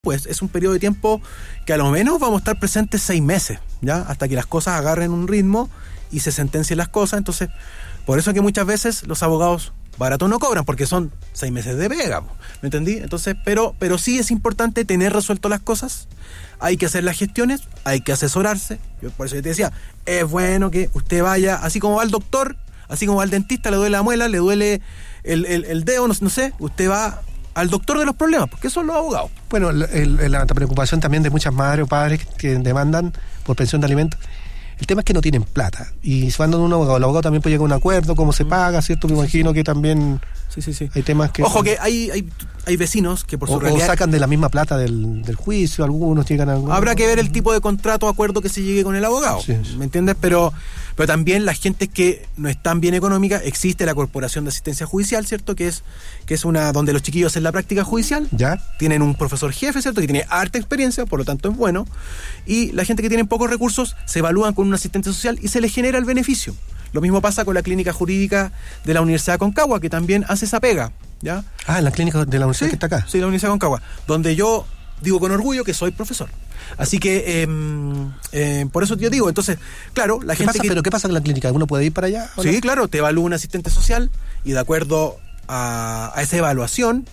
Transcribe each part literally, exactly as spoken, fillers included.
pues es un periodo de tiempo que a lo menos vamos a estar presentes seis meses, ¿ya? Hasta que las cosas agarren un ritmo y se sentencien las cosas. Entonces, por eso es que muchas veces los abogados baratos no cobran, porque son seis meses de pega, ¿me entendí? Entonces, pero, pero sí es importante tener resuelto las cosas, hay que hacer las gestiones, hay que asesorarse. Yo, por eso yo te decía, es bueno que usted vaya, así como va al doctor, así como va al dentista, le duele la muela, le duele el, el, el dedo, no, no sé, usted va al doctor de los problemas, porque son los abogados. Bueno, el, el, la preocupación también de muchas madres o padres que demandan por pensión de alimentos, el tema es que no tienen plata, y cuando un abogado, el abogado también puede llegar a un acuerdo, cómo se paga, ¿cierto? Me imagino que también sí, sí, sí. hay temas que... Ojo que hay, hay, hay vecinos que por su o, realidad... o sacan de la misma plata del, del juicio, algunos llegan a... Algunos... Habrá que ver el tipo de contrato o acuerdo que se llegue con el abogado, sí, sí. ¿Me entiendes? Pero, pero también la gente que no están bien económica, existe la Corporación de Asistencia Judicial, ¿cierto? Que es, que es una donde los chiquillos hacen la práctica judicial. ¿Ya? Tienen un profesor jefe, ¿cierto? Que tiene harta experiencia, por lo tanto es bueno. Y la gente que tiene pocos recursos se evalúan con un asistente social y se les genera el beneficio. Lo mismo pasa con la clínica jurídica de la Universidad de Concagua, que también hace esa pega, ¿ya? Ah, en la clínica de la universidad, sí, que está acá. Sí, la Universidad de Concagua, donde yo digo con orgullo que soy profesor. Así que, eh, eh, por eso yo digo, entonces, claro, la ¿Qué gente pasa, que... ¿Pero qué pasa con la clínica? ¿Uno puede ir para allá? Sí, no? Claro, te evalúa un asistente social y de acuerdo a, a esa evaluación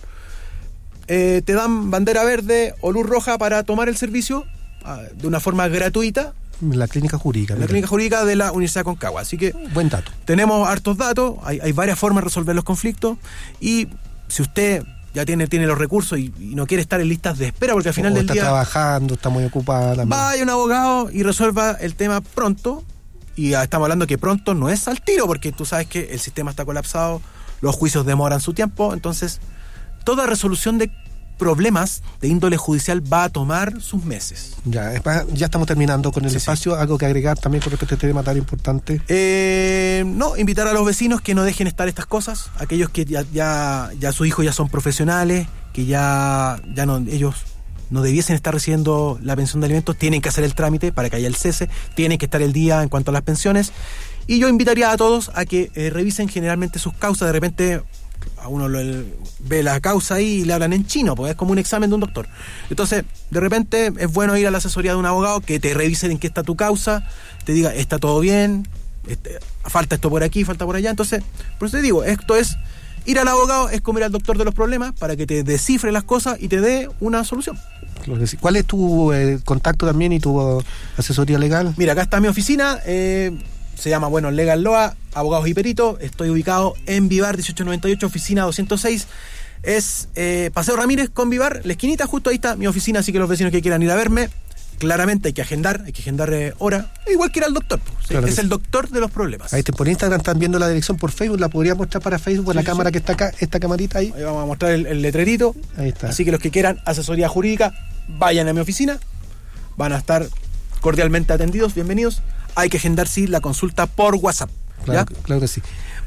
eh, te dan bandera verde o luz roja para tomar el servicio uh, de una forma gratuita. La clínica jurídica. La clínica jurídica de la Universidad de Concagua. Así que... Buen dato. Tenemos hartos datos, hay, hay varias formas de resolver los conflictos y si usted ya tiene, tiene los recursos y, y no quiere estar en listas de espera, porque al final o del está día... está trabajando, está muy ocupada. También. Vaya un abogado y resuelva el tema pronto. Y estamos hablando que pronto no es al tiro, porque tú sabes que el sistema está colapsado, los juicios demoran su tiempo, entonces toda resolución de problemas de índole judicial va a tomar sus meses. Ya, ya estamos terminando con el sí, espacio. Sí. ¿Algo que agregar también con respecto a este tema tan importante? Eh, no, invitar a los vecinos que no dejen estar estas cosas, aquellos que ya, ya, ya sus hijos ya son profesionales, que ya, ya no, ellos no debiesen estar recibiendo la pensión de alimentos, tienen que hacer el trámite para que haya el cese, tienen que estar el día en cuanto a las pensiones, y yo invitaría a todos a que eh, revisen generalmente sus causas. De repente a uno lo, el, ve la causa ahí y le hablan en chino, porque es como un examen de un doctor. Entonces, de repente es bueno ir a la asesoría de un abogado que te revise en qué está tu causa, te diga, está todo bien, este, falta esto por aquí, falta por allá. Entonces, por eso te digo, esto es, ir al abogado es como ir al doctor de los problemas para que te descifre las cosas y te dé una solución. ¿Cuál es tu eh, contacto también y tu asesoría legal? Mira, acá está mi oficina, eh, se llama, bueno, Legal Loa, Abogados y Peritos. Estoy ubicado en Vivar dieciocho noventa y ocho, oficina doscientos seis. Es eh, Paseo Ramírez con Vivar, la esquinita, justo ahí está mi oficina, así que los vecinos que quieran ir a verme, claramente hay que agendar, hay que agendar eh, hora, igual que ir al doctor, ¿sí? Claro, es el sí. doctor de los problemas. Ahí te, por Instagram están viendo la dirección, por Facebook, la podría mostrar para Facebook, por sí, la sí, cámara sí. que está acá, esta camarita ahí. Ahí vamos a mostrar el, el letrerito. Ahí está. Así que los que quieran asesoría jurídica, vayan a mi oficina, van a estar cordialmente atendidos, bienvenidos. Hay que agendar, sí, la consulta por WhatsApp. Claro, ¿ya? Claro que sí.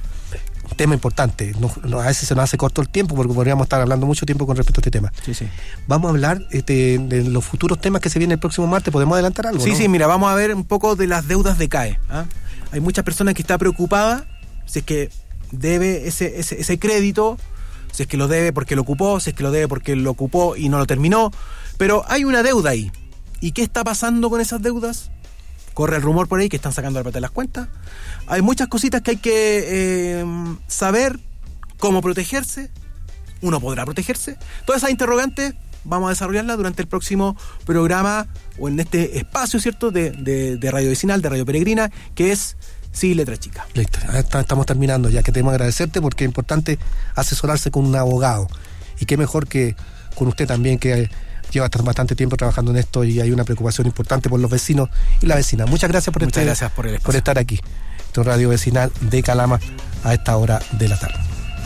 Tema importante, no, no, a veces se nos hace corto el tiempo porque podríamos estar hablando mucho tiempo con respecto a este tema. Sí, sí. Vamos a hablar este, de los futuros temas que se vienen el próximo martes. ¿Podemos adelantar algo? Sí, ¿no? sí, mira, vamos a ver un poco de las deudas de C A E. ¿ah? Hay muchas personas que están preocupadas si es que debe ese, ese, ese crédito, si es que lo debe porque lo ocupó, si es que lo debe porque lo ocupó y no lo terminó, pero hay una deuda ahí. ¿Y qué está pasando con esas deudas? Corre el rumor por ahí que están sacando la plata de las cuentas. Hay muchas cositas que hay que eh, saber cómo protegerse. ¿Uno podrá protegerse? Todas esas interrogantes vamos a desarrollarlas durante el próximo programa o en este espacio, ¿cierto?, de, de, de Radio Vecinal, de Radio Peregrina, que es Sí, Letra Chica. Listo, estamos terminando ya, que tenemos que agradecerte porque es importante asesorarse con un abogado. Y qué mejor que con usted también, que lleva bastante tiempo trabajando en esto y hay una preocupación importante por los vecinos y la vecina. Muchas gracias por, Muchas este, gracias por, el por estar aquí. Tu Radio Vecinal de Calama a esta hora de la tarde.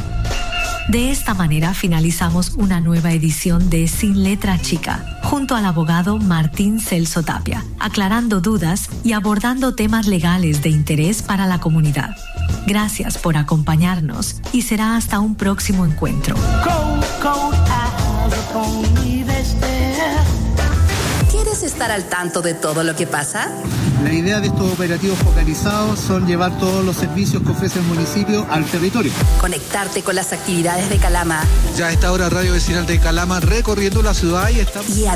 De esta manera finalizamos una nueva edición de Sin Letra Chica, junto al abogado Martín Celso Tapia, aclarando dudas y abordando temas legales de interés para la comunidad. Gracias por acompañarnos y será hasta un próximo encuentro. Cold, cold eyes upon me, estar al tanto de todo lo que pasa? La idea de estos operativos focalizados son llevar todos los servicios que ofrece el municipio al territorio. Conectarte con las actividades de Calama. Ya a esta hora Radio Vecinal de Calama recorriendo la ciudad y estamos... Y